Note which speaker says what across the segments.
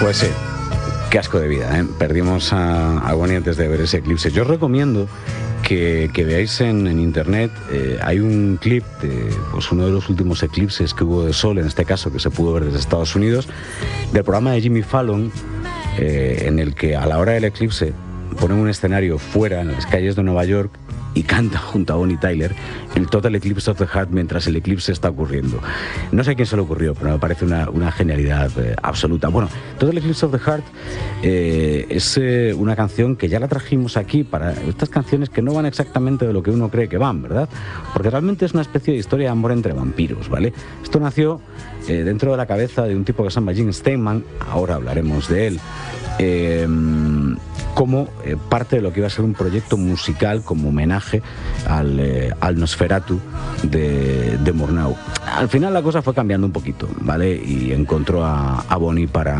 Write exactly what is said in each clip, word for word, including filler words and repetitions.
Speaker 1: Pues sí, qué asco de vida, ¿eh? Perdimos a, a Bonnie antes de ver ese eclipse. Yo os recomiendo que, que veáis en, en internet, eh, hay un clip de pues, uno de los últimos eclipses que hubo de sol, en este caso que se pudo ver desde Estados Unidos, del programa de Jimmy Fallon, eh, en el que a la hora del eclipse ponen un escenario fuera, en las calles de Nueva York, y canta junto a Bonnie Tyler el Total Eclipse of the Heart mientras el eclipse está ocurriendo. No sé a quién se le ocurrió, pero me parece una, una genialidad eh, absoluta. Bueno, Total Eclipse of the Heart eh, es eh, una canción que ya la trajimos aquí para estas canciones que no van exactamente de lo que uno cree que van, ¿verdad? Porque realmente es una especie de historia de amor entre vampiros, ¿vale? Esto nació eh, dentro de la cabeza de un tipo que se llama Gene Steinman, ahora hablaremos de él, eh, como eh, parte de lo que iba a ser un proyecto musical como homenaje al, eh, al Nosferatu de, de Murnau. Al final la cosa fue cambiando un poquito, ¿vale? Y encontró a, a Bonnie para,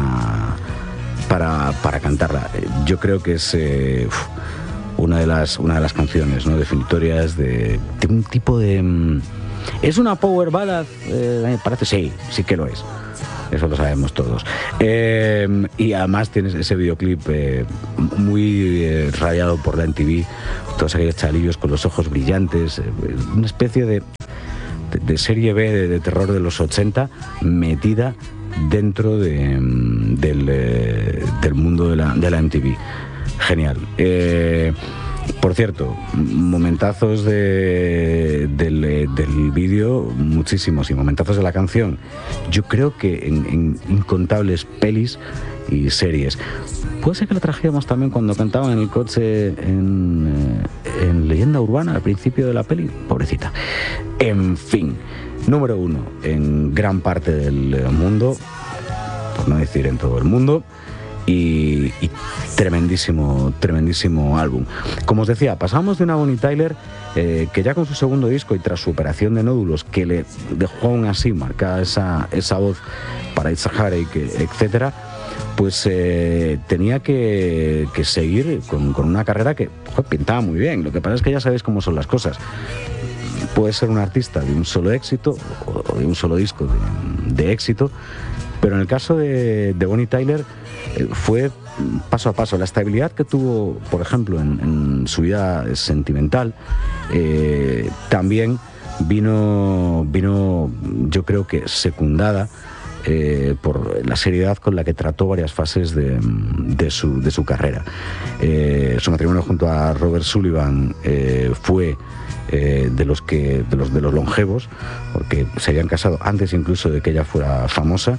Speaker 1: para, para cantarla. Yo creo que es eh, uf, una, de las, una de las canciones, ¿no?, definitorias de, de un tipo de... ¿Es una power ballad? Eh, me parece, sí, sí que lo es. Eso lo sabemos todos. Eh, y además tienes ese videoclip eh, muy eh, rayado por la M T V, todos aquellos chalillos con los ojos brillantes, eh, una especie de, de, de serie B de, de terror de los ochenta metida dentro de, del, eh, del mundo de la, de la M T V. Genial. Eh, Por cierto, momentazos de, del, del vídeo, muchísimos, y momentazos de la canción. Yo creo que en, en incontables pelis y series. Puede ser que la trajéramos también cuando cantaban en el coche en, en Leyenda Urbana, al principio de la peli. Pobrecita. En fin, número uno en gran parte del mundo, por no decir en todo el mundo. Y, y tremendísimo, tremendísimo álbum. Como os decía, pasamos de una Bonnie Tyler eh, que ya con su segundo disco y tras su operación de nódulos, que le dejó aún así marcada esa, esa voz para It's a Heartache, etcétera, pues eh, tenía que, que seguir con, con una carrera que joder, pintaba muy bien. Lo que pasa es que ya sabéis cómo son las cosas. Puede ser un artista de un solo éxito o de un solo disco de, de éxito, pero en el caso de, de Bonnie Tyler eh, fue paso a paso. La estabilidad que tuvo, por ejemplo, en, en su vida sentimental, eh, también vino, vino, yo creo que secundada eh, por la seriedad con la que trató varias fases de, de, su, de su carrera. Eh, su matrimonio junto a Robert Sullivan eh, fue Eh, de los que de los de los longevos, porque se habían casado antes incluso de que ella fuera famosa,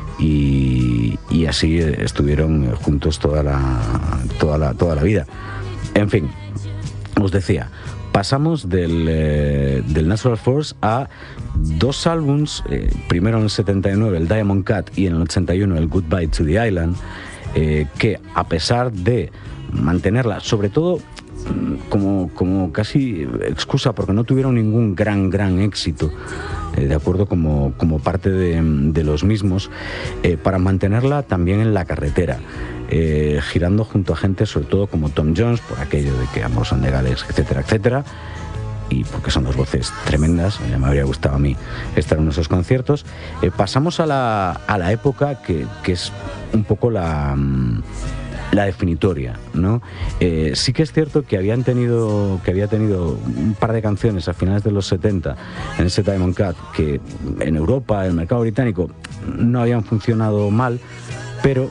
Speaker 1: y, y así estuvieron juntos toda la toda la toda la vida. En fin, os decía, pasamos del, eh, del Natural Force a dos álbums, eh, primero en el setenta y nueve el Diamond Cut y en el ochenta y uno el Goodbye to the Island, eh, que a pesar de mantenerla, sobre todo como, como casi excusa porque no tuvieron ningún gran, gran éxito, eh, de acuerdo, como, como parte de, de los mismos, eh, para mantenerla también en la carretera, eh, girando junto a gente, sobre todo como Tom Jones, por aquello de que ambos son de Gales, etcétera, etcétera, y porque son dos voces tremendas. Ya me habría gustado a mí estar en uno de esos conciertos. Eh, pasamos a la, a la época que, que es un poco la... la definitoria, ¿no? Eh, sí que es cierto que habían tenido que había tenido un par de canciones a finales de los setenta en ese Diamond Cut que en Europa, en el mercado británico, no habían funcionado mal, pero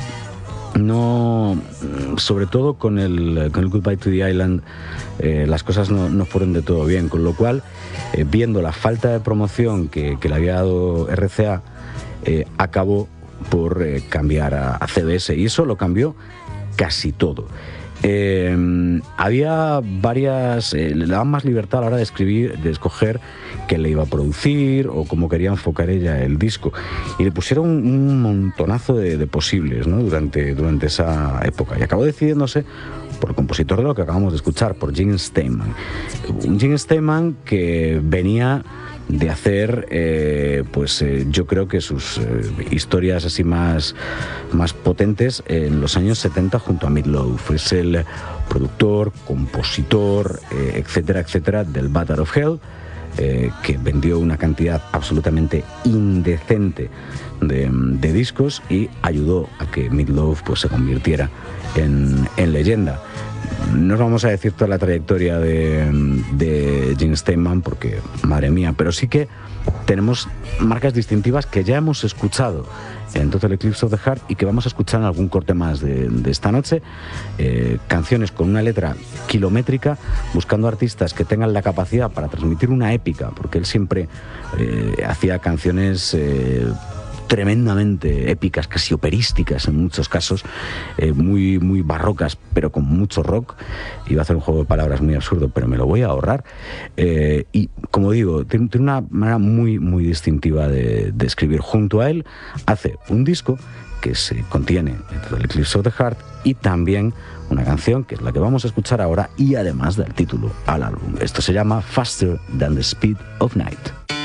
Speaker 1: no, sobre todo con el, con el Goodbye to the Island, eh, las cosas no, no fueron de todo bien, con lo cual, eh, viendo la falta de promoción que, que le había dado R C A, eh, acabó por eh, cambiar a, a C B S, y eso lo cambió casi todo. Eh, había varias, eh, le daban más libertad a la hora de escribir, de escoger qué le iba a producir o cómo quería enfocar ella el disco, y le pusieron un, un montonazo de, de posibles, ¿no?, durante, durante esa época, y acabó decidiéndose por el compositor de lo que acabamos de escuchar, por Gene Steinman. Un Gene Steinman que venía de hacer, eh, pues eh, yo creo que sus eh, historias así más, más potentes en los años setenta junto a Meat Loaf. Es el productor, compositor, eh, etcétera, etcétera, del Bat Out of Hell, eh, que vendió una cantidad absolutamente indecente de, de discos y ayudó a que Meat Loaf pues, se convirtiera en, en leyenda. No os vamos a decir toda la trayectoria de, de Gene Steinman porque, madre mía, pero sí que tenemos marcas distintivas que ya hemos escuchado en Total Eclipse of the Heart y que vamos a escuchar en algún corte más de, de esta noche. Eh, canciones con una letra kilométrica, buscando artistas que tengan la capacidad para transmitir una épica, porque él siempre eh, hacía canciones eh, tremendamente épicas, casi operísticas en muchos casos, eh, muy, muy barrocas, pero con mucho rock. Iba a hacer un juego de palabras muy absurdo, pero me lo voy a ahorrar. Eh, y, como digo, tiene, tiene una manera muy, muy distintiva de, de escribir. Junto a él, hace un disco que se contiene dentro del Eclipse of the Heart y también una canción que es la que vamos a escuchar ahora y además del título al álbum. Esto se llama Faster Than the Speed of Night.